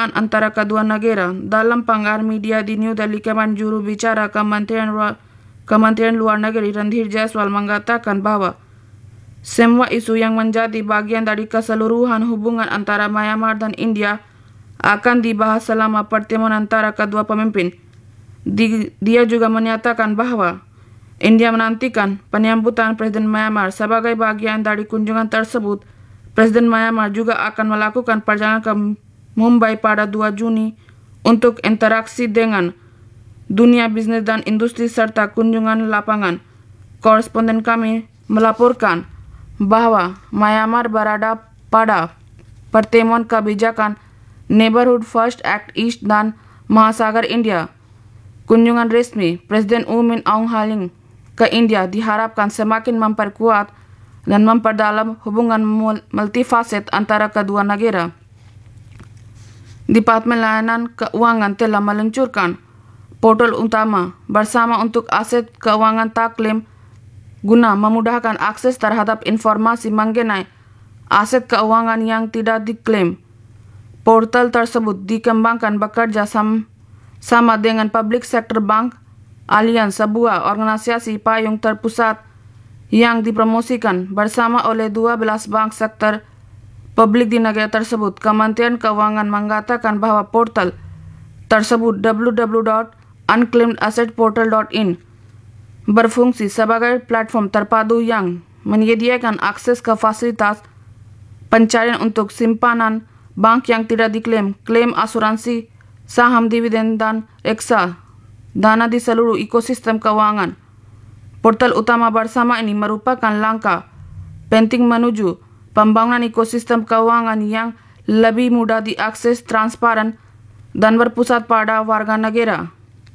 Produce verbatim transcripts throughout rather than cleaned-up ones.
penggunaan antara kedua negara. Dalam panggar media di New Delhi, kemarin juru bicara Kementerian Luar, Kementerian Luar Negeri Randhir Jaiswal mengatakan bahwa semua isu yang menjadi bagian dari keseluruhan hubungan antara Myanmar dan India akan dibahas selama pertemuan antara kedua pemimpin. Di, dia juga menyatakan bahwa India menantikan penyambutan Presiden Myanmar sebagai bagian dari kunjungan tersebut. Presiden Myanmar juga akan melakukan perjalanan ke Mumbai pada dua Juni untuk interaksi dengan dunia bisnis dan industri serta kunjungan lapangan. Koresponden kami melaporkan bahwa Myanmar berada pada pertemuan kebijakan Neighborhood First Act East dan Mahasagar India. Kunjungan resmi Presiden U Min Aung Hlaing ke India diharapkan semakin memperkuat dan memperdalam hubungan multifaset antara kedua negara. Departemen Layanan Keuangan telah meluncurkan portal utama bersama untuk aset keuangan taklim guna memudahkan akses terhadap informasi mengenai aset keuangan yang tidak diklaim. Portal tersebut dikembangkan bekerja sam sama dengan Public Sector Bank Alliance, sebuah organisasi payung terpusat yang dipromosikan bersama oleh dua belas bank sektor publik di negara tersebut. Kementerian Keuangan mengatakan bahwa portal tersebut w w w dot unclaimed asset portal dot in berfungsi sebagai platform terpadu yang menyediakan akses ke fasilitas pencarian untuk simpanan bank yang tidak diklaim, klaim asuransi, saham dividen, dan reksa dana di seluruh ekosistem keuangan. Portal utama bersama ini merupakan langkah penting menuju pembangunan ekosistem keuangan yang lebih mudah diakses, transparan, dan berpusat pada warga negara.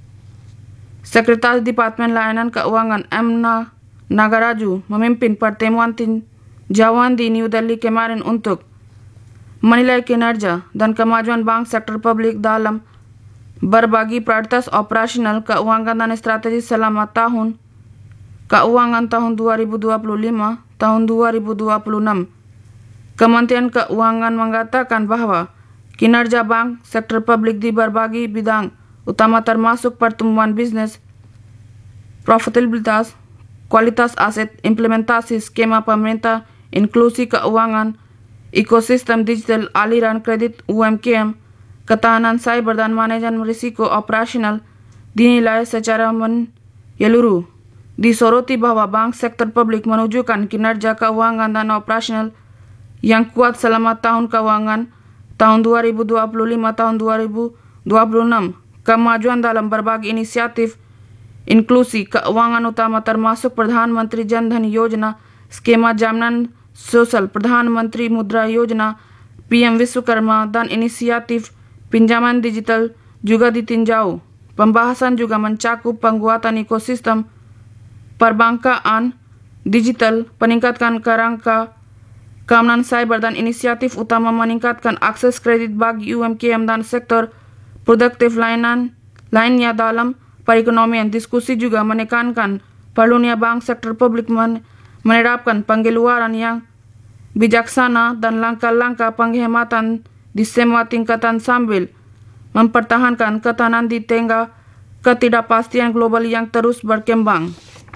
Sekretaris Departemen Layanan Keuangan M. Nagaraju memimpin pertemuan tinjauan di New Delhi kemarin untuk menilai kinerja dan kemajuan bank sektor publik dalam berbagi prioritas operasional keuangan dan strategi selama tahun keuangan tahun dua ribu dua puluh lima tahun dua ribu dua puluh enam. Kementerian Keuangan mengatakan bahwa kinerja bank sektor publik di berbagai bidang utama termasuk pertumbuhan bisnis, profitabilitas, kualitas aset, implementasi skema pemerintah, inklusi keuangan, ekosistem digital, aliran kredit U M K M, ketahanan cyber, dan manajemen risiko operasional dinilai secara menyeluruh. Disoroti bahwa bank sektor publik menunjukkan kinerja keuangan dan operasional yang kuat selama tahun keuangan tahun dua ribu dua puluh lima tahun dua ribu dua puluh enam. Kemajuan dalam berbagai inisiatif inklusi keuangan utama termasuk Perdhan Menteri Jan Dhan Yojana, skema jaminan sosial Perdhan Menteri Mudra Yojana, P M Vishwakarma, dan inisiatif pinjaman digital juga ditinjau. Pembahasan juga mencakup penguatan ekosistem perbankan digital, peningkatan kerangka keamanan cyber, dan inisiatif utama meningkatkan akses kredit bagi U M K M dan sektor produktif lainan, lainnya dalam perekonomian. Diskusi juga menekankan perlunya bank sektor publik men menerapkan pengeluaran yang bijaksana dan langkah-langkah penghematan di semua tingkatan sambil mempertahankan ketahanan di tengah ketidakpastian global yang terus berkembang.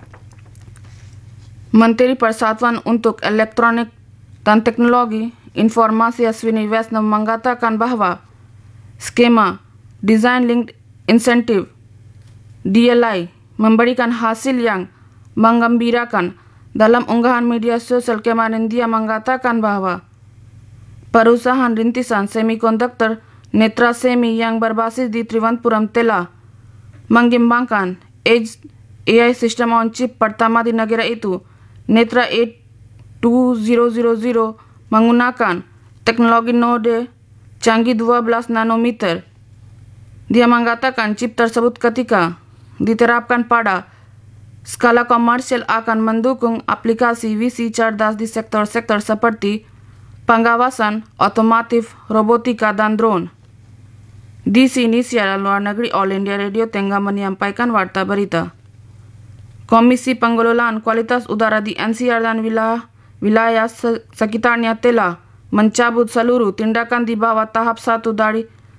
Menteri Persatuan untuk Elektronik dan Teknologi Informasi Ashwini Vaishnaw mengatakan bahwa skema Design Linked Incentive D L I memberikan hasil yang menggembirakan. Dalam unggahan media sosial kemarin, dia mengatakan bahwa perusahaan rintisan semikonduktor Netra Semi yang berbasis di Trivandrum telah mengembangkan Edge A I System on Chip pertama di negara itu. Netra A dua ribu menggunakan teknologi node canggih dua belas nanometer. Dia mengatakan chip tersebut ketika diterapkan pada skala komersial akan mendukung aplikasi visi cerdas di sektor-sektor seperti pengawasan, otomotif, robotika, dan drone. Di sini siaran luar negeri All India Radio tengah menyampaikan warta berita. Komisi Pengelolaan Kualitas Udara di N C R dan wilayah, wilayah sekitarnya telah mencabut seluruh tindakan di bawah tahap satu dari